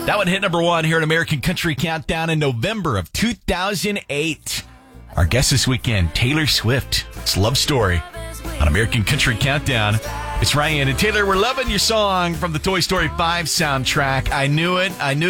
That one hit number one here at American Country Countdown in November of 2008. Our guest this weekend, Taylor Swift. It's Love Story on American Country Countdown. It's Ryan and Taylor. We're loving your song from the Toy Story 5 soundtrack. I knew it.